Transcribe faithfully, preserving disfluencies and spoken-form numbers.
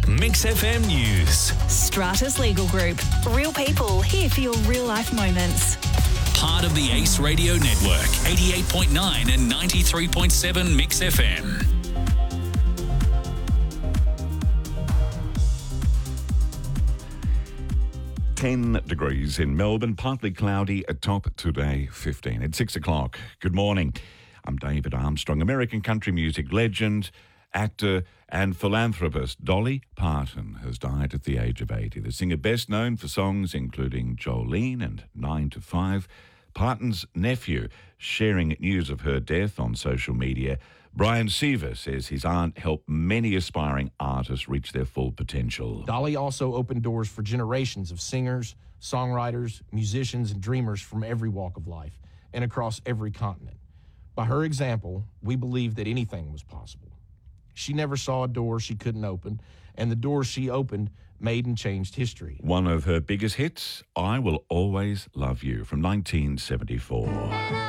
Mix F M News. Stratus Legal Group. Real people here for your real life moments. Part of the Ace Radio Network, eighty-eight point nine and ninety-three point seven Mix F M. ten degrees in Melbourne, partly cloudy, atop today fifteen. At six o'clock. Good morning. I'm David Armstrong. American country music legend, actor and philanthropist Dolly Parton has died at the age of eighty. The singer best known for songs including Jolene and nine to five. Parton's nephew sharing news of her death on social media. Brian Seaver says his aunt helped many aspiring artists reach their full potential. Dolly also opened doors for generations of singers, songwriters, musicians, and dreamers from every walk of life and across every continent. By her example, we believed that anything was possible. She never saw a door she couldn't open, and the doors she opened made and changed history. One of her biggest hits, I Will Always Love You, from nineteen seventy-four.